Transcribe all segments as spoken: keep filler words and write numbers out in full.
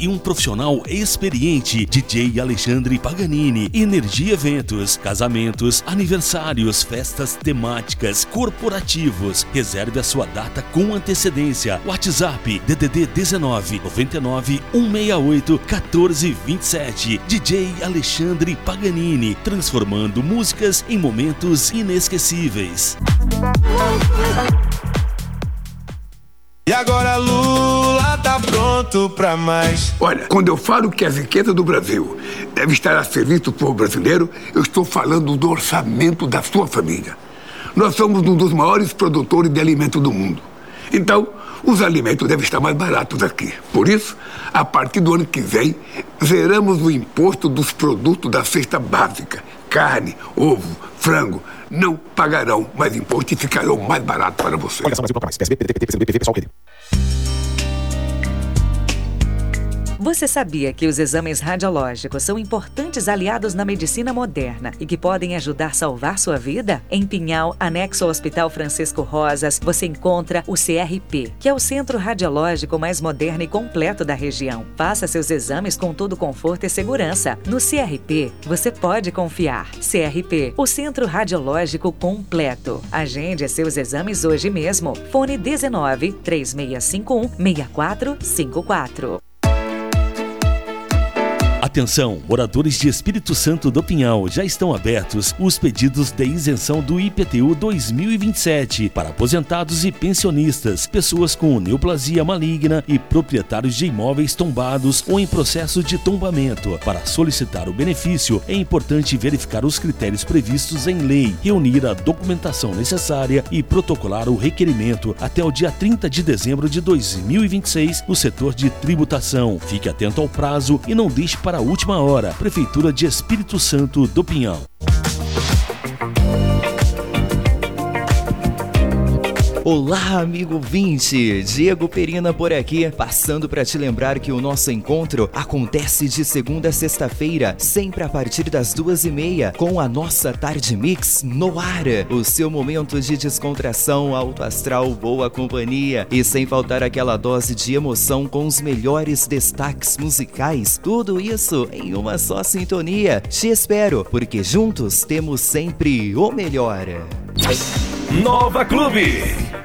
e um profissional experiente. D J Alexandre Paganini. Energia Eventos, casamentos, aniversários, festas temáticas, corporativos. Reserve a sua data com antecedência. WhatsApp D D D dezenove, noventa e nove, cento e sessenta e oito, quatorze vinte e sete. D J Alexandre Paganini, transformando músicas em momentos inesquecíveis. E agora Lula tá pronto pra mais. Olha, quando eu falo que a riqueza do Brasil deve estar a serviço do povo brasileiro, eu estou falando do orçamento da sua família. Nós somos um dos maiores produtores de alimento do mundo. Então, os alimentos devem estar mais baratos aqui. Por isso, a partir do ano que vem, zeramos o imposto dos produtos da cesta básica. Carne, ovo, frango, não pagarão mais imposto e ficarão mais baratos para você. Coligação Brasil mais. P S B, P D T, P C B, P V, pessoal, P D. Você sabia que os exames radiológicos são importantes aliados na medicina moderna e que podem ajudar a salvar sua vida? Em Pinhal, anexo ao Hospital Francisco Rosas, você encontra o C R P, que é o centro radiológico mais moderno e completo da região. Faça seus exames com todo conforto e segurança. No C R P, você pode confiar. C R P, o centro radiológico completo. Agende seus exames hoje mesmo. Fone dezenove, três seis cinco um, seis quatro cinco quatro. Atenção, moradores de Espírito Santo do Pinhal, já estão abertos os pedidos de isenção do I P T U dois mil e vinte e sete para aposentados e pensionistas, pessoas com neoplasia maligna e proprietários de imóveis tombados ou em processo de tombamento. Para solicitar o benefício, é importante verificar os critérios previstos em lei, reunir a documentação necessária e protocolar o requerimento até o dia trinta de dezembro de dois mil e vinte e seis no setor de tributação. Fique atento ao prazo e não deixe para a última hora. Prefeitura de Espírito Santo do Pinhal. Olá, amigo ouvinte! Diego Perina por aqui, passando para te lembrar que o nosso encontro acontece de segunda a sexta-feira, sempre a partir das duas e meia, com a nossa Tarde Mix no ar. O seu momento de descontração, alto astral, boa companhia e sem faltar aquela dose de emoção com os melhores destaques musicais. Tudo isso em uma só sintonia. Te espero, porque juntos temos sempre o melhor. Nova Clube.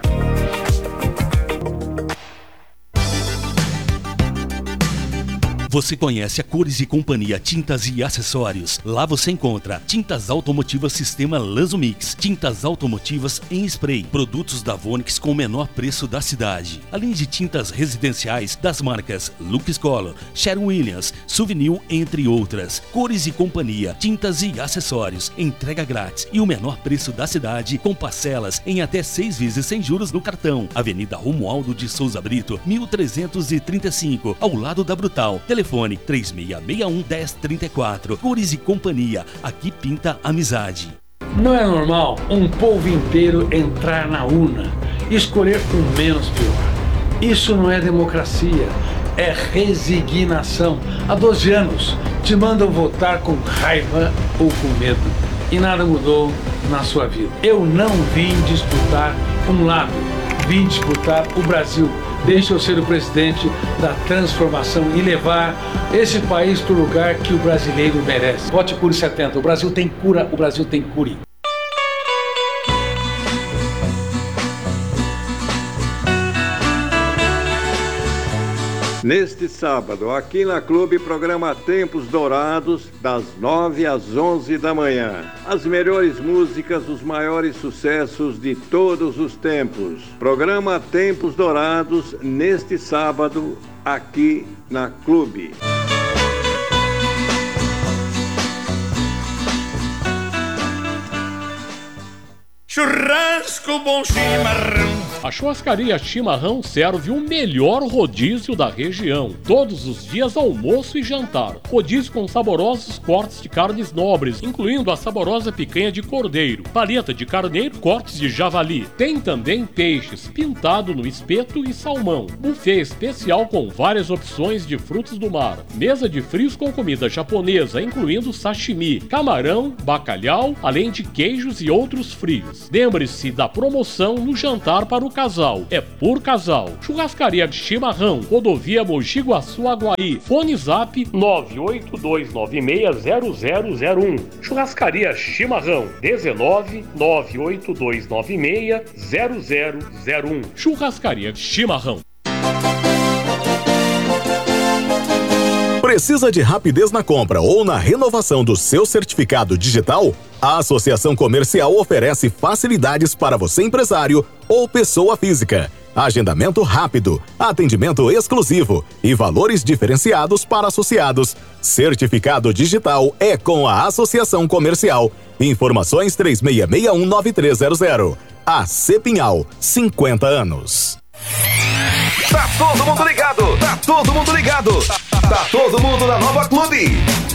Você conhece a Cores e Companhia Tintas e Acessórios. Lá você encontra tintas automotivas sistema Lazumix, tintas automotivas em spray, produtos da Vonix com o menor preço da cidade, além de tintas residenciais das marcas Lux Color, Sherwin-Williams, Souvenir, entre outras. Cores e Companhia Tintas e Acessórios, entrega grátis e o menor preço da cidade, com parcelas em até seis vezes sem juros no cartão. Avenida Romualdo de Souza Brito, mil trezentos e trinta e cinco, ao lado da Brutal. Telefone três seis seis um, um zero três quatro. Cores e Companhia, aqui pinta amizade. Não é normal um povo inteiro entrar na urna e escolher o menos pior. Isso não é democracia, é resignação. Há doze anos te mandam votar com raiva ou com medo e nada mudou na sua vida. Eu não vim disputar um lado, vim disputar o Brasil. Deixa eu ser o presidente da transformação e levar esse país para o lugar que o brasileiro merece. Vote Cure setenta. O Brasil tem cura, o Brasil tem cure. Neste sábado, aqui na Clube, programa Tempos Dourados, das nove às onze da manhã. As melhores músicas, os maiores sucessos de todos os tempos. Programa Tempos Dourados, neste sábado, aqui na Clube. Churrasco bom chimarrão. A churrascaria Chimarrão serve o melhor rodízio da região. Todos os dias almoço e jantar. Rodízio com saborosos cortes de carnes nobres, incluindo a saborosa picanha de cordeiro, paleta de carneiro, cortes de javali. Tem também peixes, pintado no espeto e salmão. Buffet especial com várias opções de frutos do mar. Mesa de frios com comida japonesa, incluindo sashimi, camarão, bacalhau, além de queijos e outros frios. Lembre-se da promoção no jantar para o casal, é por casal. Churrascaria Chimarrão, rodovia Mogi Guaçu Aguaí. Fone Zap nove oito dois nove seis zero zero zero um. Churrascaria Chimarrão dezenove nove oito dois nove seis zero zero zero um. Churrascaria Chimarrão. Precisa de rapidez na compra ou na renovação do seu certificado digital? A Associação Comercial oferece facilidades para você, empresário ou pessoa física. Agendamento rápido, atendimento exclusivo e valores diferenciados para associados. Certificado digital é com a Associação Comercial. Informações três seis seis um nove três zero zero. A Cepinhal, cinquenta anos. Tá todo mundo ligado, tá todo mundo ligado, tá todo mundo na Nova Clube.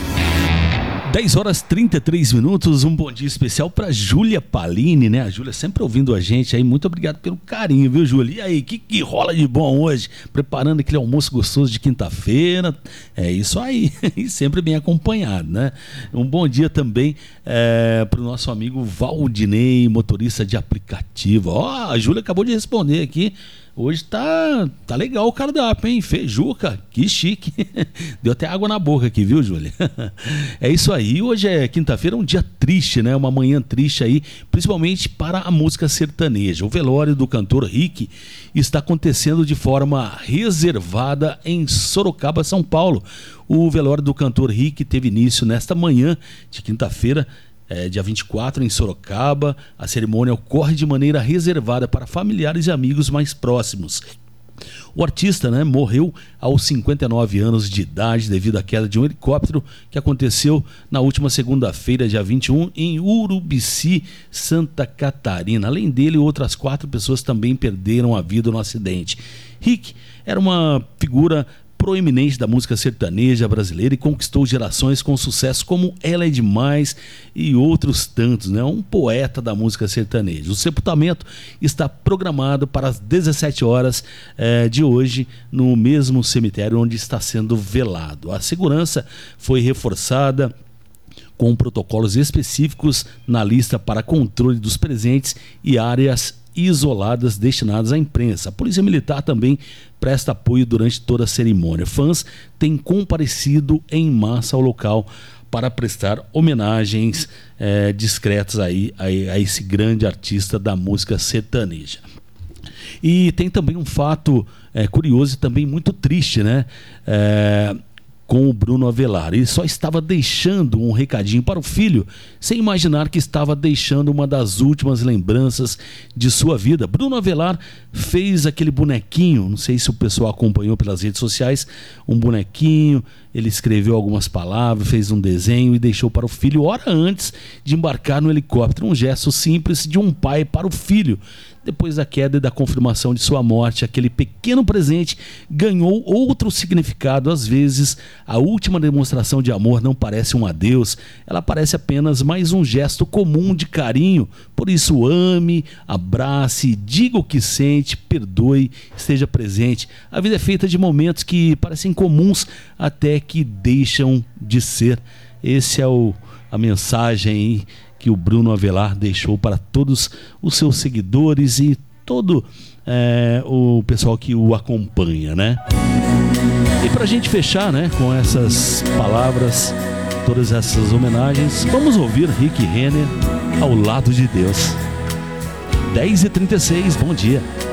dez horas e trinta e três minutos, um bom dia especial para Júlia Palini, né? A Júlia sempre ouvindo a gente aí, muito obrigado pelo carinho, viu, Júlia? E aí, o que, que rola de bom hoje? Preparando aquele almoço gostoso de quinta-feira, é isso aí, e sempre bem acompanhado, né? Um bom dia também é, para o nosso amigo Valdinei, motorista de aplicativo. Ó, a Júlia acabou de responder aqui. Hoje tá, tá legal o cardápio, hein? Feijuca, que chique. Deu até água na boca aqui, viu, Júlia? É isso aí. Hoje é quinta-feira, um dia triste, né? Uma manhã triste aí, principalmente para a música sertaneja. O velório do cantor Rick está acontecendo de forma reservada em Sorocaba, São Paulo. O velório do cantor Rick teve início nesta manhã de quinta-feira, É, dia vinte e quatro, em Sorocaba. A cerimônia ocorre de maneira reservada para familiares e amigos mais próximos. O artista, né, morreu aos cinquenta e nove anos de idade devido à queda de um helicóptero que aconteceu na última segunda-feira, dia vinte e um, em Urubici, Santa Catarina. Além dele, outras quatro pessoas também perderam a vida no acidente. Rick era uma figura proeminente da música sertaneja brasileira e conquistou gerações com sucesso como Ela é Demais e outros tantos, né? Um poeta da música sertaneja. O sepultamento está programado para as dezessete horas eh, de hoje no mesmo cemitério onde está sendo velado. A segurança foi reforçada com protocolos específicos na lista para controle dos presentes e áreas isoladas destinadas à imprensa. A Polícia Militar também presta apoio durante toda a cerimônia. Fãs têm comparecido em massa ao local para prestar homenagens é, discretas aí, a, a esse grande artista da música sertaneja. E tem também um fato é, curioso e também muito triste, né? É, com o Bruno Avelar. Ele só estava deixando um recadinho para o filho, sem imaginar que estava deixando uma das últimas lembranças de sua vida. Bruno Avelar fez aquele bonequinho, não sei se o pessoal acompanhou pelas redes sociais, um bonequinho, ele escreveu algumas palavras, fez um desenho e deixou para o filho hora antes de embarcar no helicóptero. Um gesto simples de um pai para o filho. Depois da queda e da confirmação de sua morte, aquele pequeno presente ganhou outro significado. Às vezes, a última demonstração de amor não parece um adeus, ela parece apenas mais um gesto comum de carinho. Por isso, ame, abrace, diga o que sente, perdoe, esteja presente. A vida é feita de momentos que parecem comuns até que deixam de ser. Esse é o, a mensagem que o Bruno Avelar deixou para todos os seus seguidores e todo é, o pessoal que o acompanha, né? E para a gente fechar, né, com essas palavras, todas essas homenagens, vamos ouvir Rick Renner, Ao Lado de Deus. dez e trinta e seis, bom dia.